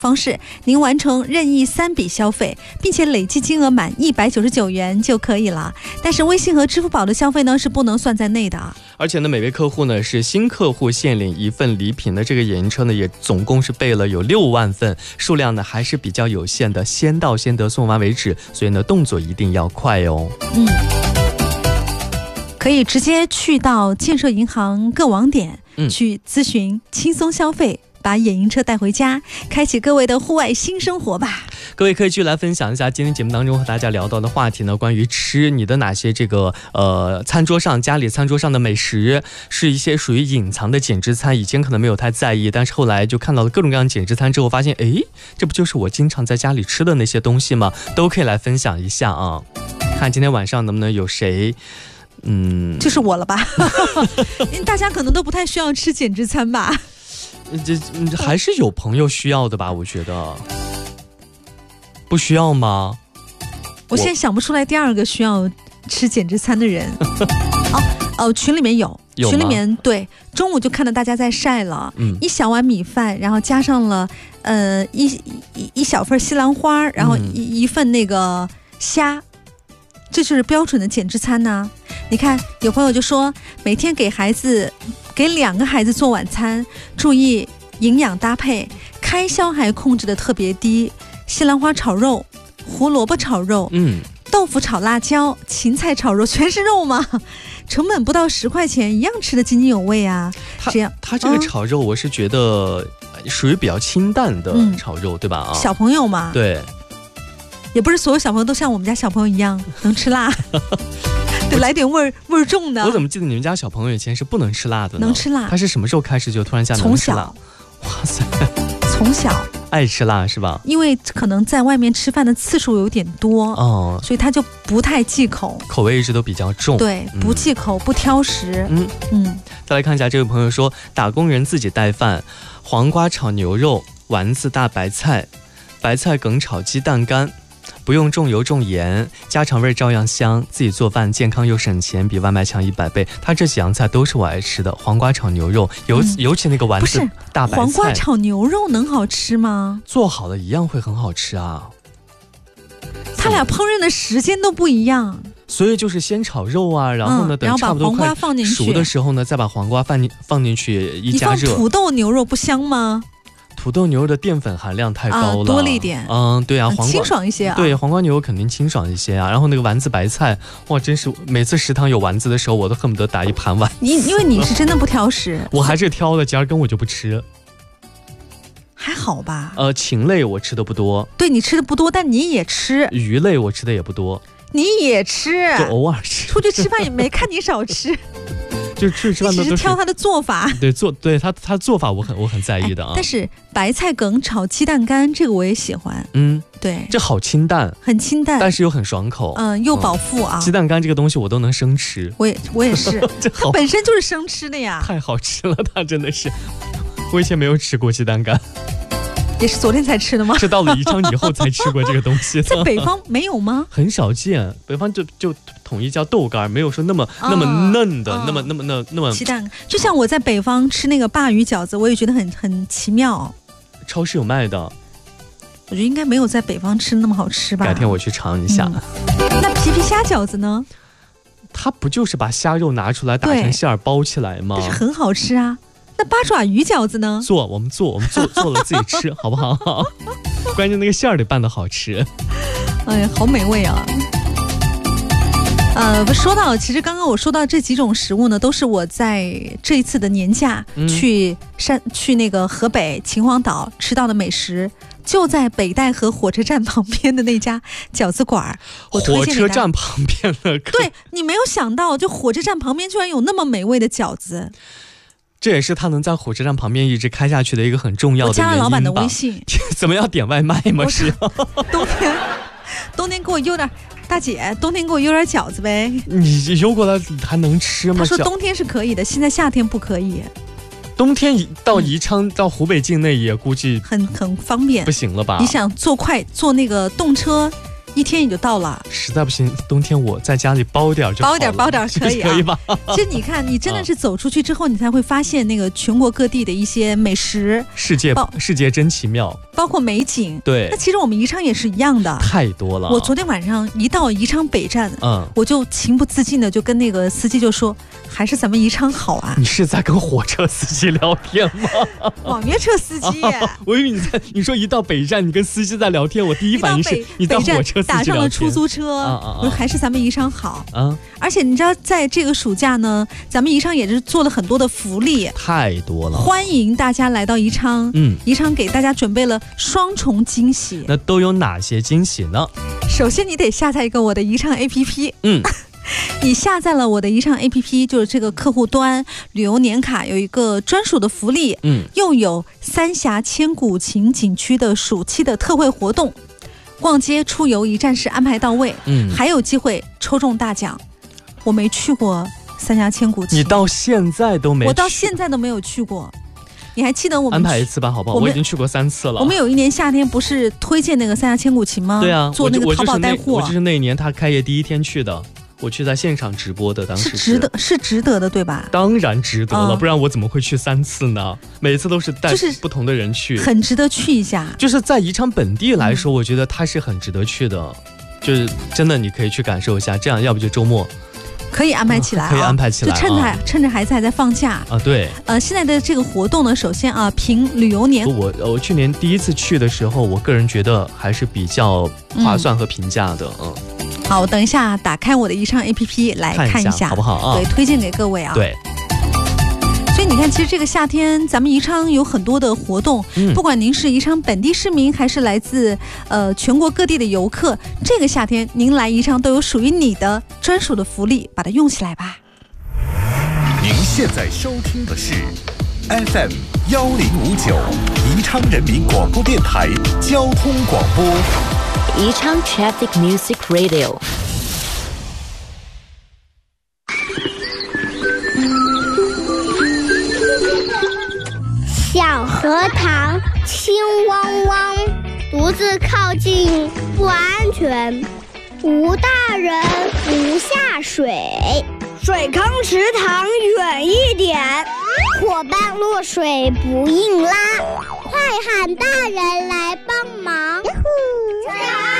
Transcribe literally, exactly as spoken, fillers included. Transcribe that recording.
方式，您完成任意三笔消费，并且累计金额满一百九十九元就可以了。但是微信和支付宝的消费呢是不能算在内的。 而且呢，每位客户呢是新客户限领一份礼品的，这个野营车呢也总共是备了有六万份，数量呢还是比较有限的，先到先得，送完为止，所以呢动作一定要快哦。 嗯，可以直接去到建设银行各网点、嗯、去咨询轻松消费，把野营车带回家，开启各位的户外新生活吧。 各位可以继续来分享一下今天节目当中和大家聊到的话题呢，关于吃，你的哪些这个呃餐桌上家里餐桌上的美食是一些属于隐藏的减脂餐，以前可能没有太在意，但是后来就看到了各种各样的减脂餐之后，发现哎，这不就是我经常在家里吃的那些东西吗？都可以来分享一下啊，看今天晚上能不能有谁嗯， 就是我了吧大家可能都不太需要吃减脂餐吧， 这还是有朋友需要的吧，我觉得不需要吗？ 我现在想不出来第二个需要吃减脂餐的人哦哦，群里面有， 有群里面对，中午就看到大家在晒了、 嗯、 一小碗米饭，然后加上了呃一一一小份西兰花，然后一、嗯、一份那个虾，这就是标准的减脂餐呢、啊。你看，有朋友就说每天给孩子给两个孩子做晚餐，注意营养搭配，开销还控制的特别低。西兰花炒肉，胡萝卜炒肉， 嗯， 豆腐炒辣椒，芹菜炒肉，全是肉嘛，成本不到十块钱，一样吃得津津有味啊。 这样，它这个炒肉我是觉得属于比较清淡的炒肉，嗯、对吧？啊， 小朋友嘛， 对， 也不是所有小朋友都像我们家小朋友一样能吃辣。得来点味儿味儿重的。 我怎么记得你们家小朋友以前是不能吃辣的呢？ 能吃辣。 他是什么时候开始就突然间能吃辣？哇塞， 从小爱吃辣是吧？ 因为可能在外面吃饭的次数有点多哦，所以他就不太忌口， 口味一直都比较重。 对，嗯、不忌口，不挑食。嗯嗯。 再来看一下这位朋友说，打工人自己带饭，黄瓜炒牛肉，丸子大白菜，白菜梗炒鸡蛋干。不用重油重盐，家常味照样香，自己做饭健康又省钱，比外卖强一百倍。它这几样菜都是我爱吃的，黄瓜炒牛肉，尤、嗯、尤其那个丸子大白菜。 黄瓜炒牛肉能好吃吗？ 做好了一样会很好吃啊。 它俩烹饪的时间都不一样， 所以就是先炒肉啊，然后呢，嗯、等差不多快熟的时候呢，再把黄瓜放进放进去一加热。 你放土豆牛肉不香吗？ 土豆牛肉的淀粉含量太高了，啊、 多了一点。 嗯，对啊，黄瓜清爽一些啊。 对，黄瓜牛肉肯定清爽一些啊。然后那个丸子白菜，哇，真是每次食堂有丸子的时候，我都恨不得打一盘丸子。 你因为你是真的不挑食， 我还是挑的，今儿跟我就不吃。 还好吧？ 呃，禽类我吃的不多。 对，你吃的不多，但你也吃。 鱼类我吃的也不多。 你也吃？ 就偶尔吃。 出去吃饭也没看你少吃。 就去吃饭的都是挑他的做法， 对做对他他做法我很我很在意的啊。 但是白菜梗炒鸡蛋干这个我也喜欢， 嗯， 对， 这好清淡， 很清淡， 但是又很爽口， 嗯，又饱腹啊。 嗯、鸡蛋干这个东西我都能生吃， 我也我也是，它本身就是生吃的呀， 太好吃了，它真的是，我以前没有吃过鸡蛋干。 也是昨天才吃的吗？ 是到了宜昌以后才吃过这个东西。 在北方没有吗？ 很少见，北方就就统一叫豆干，没有说那么、哦、那么嫩的，哦、那么那么那那么。 鸡蛋，就像我在北方吃那个鲅鱼饺子，我也觉得很很奇妙。 超市有卖的， 我觉得应该没有在北方吃那么好吃吧。 改天我去尝一下。 嗯、那皮皮虾饺子呢？ 它不就是把虾肉拿出来打成馅儿包起来吗？ 但是很好吃啊。那八爪鱼饺子呢？ 做我们做我们做做了自己吃，好不好？关键那个馅儿得拌得好吃。 哎呀，好美味啊！呃，说到其实刚刚我说到这几种食物呢，都是我在这一次的年假、嗯、去山去那个河北秦皇岛吃到的美食，就在北戴河火车站旁边的那家饺子馆。我火车站旁边的， 对，你没有想到，就火车站旁边居然有那么美味的饺子。 这也是他能在火车站旁边一直开下去的一个很重要的原因吧。 我加了老板的微信。 怎么要点外卖吗？是冬天，冬天给我邮点，大姐，冬天给我邮点饺子呗。 你邮过来还能吃吗？ 他说冬天是可以的，现在夏天不可以。 冬天到宜昌、嗯、到湖北境内也估计很很方便， 不行了吧？ 你想坐快坐那个动车， 一天也就到了。 实在不行，冬天我在家里包点就好了， 包点包点可以、啊、 可以吧？ 其实你看，你真的是走出去之后，你才会发现那个全国各地的一些美食， 世界世界真奇妙， 包括美景。 对， 那其实我们宜昌也是一样的， 太多了。 我昨天晚上一到宜昌北站， 嗯， 我就情不自禁的就跟那个司机就说，还是咱们宜昌好啊。 你是在跟火车司机聊天吗？ 网约车司机、 啊，我以为你在你说一到北站，你跟司机在聊天，我第一反应是你到火车司机打上了出租车， 啊啊啊、 我说还是咱们宜昌好啊。 而且你知道，在这个暑假呢，咱们宜昌也是做了很多的福利， 太多了， 欢迎大家来到宜昌。 嗯， 宜昌给大家准备了双重惊喜。 那都有哪些惊喜呢？ 首先，你得下载一个我的宜昌 A P P。 嗯。 你下载了我的宜昌 A P P， 就是这个客户端旅游年卡有一个专属的福利， 嗯， 又有三峡千古情景区的暑期的特惠活动，逛街出游一站式安排到位， 嗯， 还有机会抽中大奖。我没去过三峡千古情， 你到现在都没去？ 我到现在都没有去过。你还记得我们安排一次吧，好不好？我, 我已经去过三次了。 我们有一年夏天不是推荐那个三峡千古情吗？ 对啊， 做那个淘宝带货。 我就是那一年他开业第一天去的。我去在现场直播的，当时是, 是值得，是值得的，对吧？ 当然值得了，嗯、不然我怎么会去三次呢？每次都是带不同的人去， 就是、很值得去一下。 就是在宜昌本地来说，嗯、我觉得它是很值得去的，就是真的你可以去感受一下。这样，要不就周末可以安排起来、啊嗯，可以安排起来、啊， 就趁着趁着孩子还在放假啊。对， 呃，现在的这个活动呢，首先啊，凭旅游年， 我我去年第一次去的时候，我个人觉得还是比较划算和平价的，嗯。嗯好，我等一下打开我的宜昌 A P P 来看一下， 好不好啊？ 对，推荐给各位啊。 对。 所以你看，其实这个夏天咱们宜昌有很多的活动， 嗯、 不管您是宜昌本地市民，还是来自呃全国各地的游客，这个夏天您来宜昌都有属于你的专属的福利，把它用起来吧。 您现在收听的是 F M 幺零五九宜昌人民广播电台交通广播。 宜昌 Traffic Music Radio。 小荷塘青汪汪，独自靠近不安全。无大人不下水，水坑池塘远一点。伙伴落水不硬拉，快喊大人来帮忙。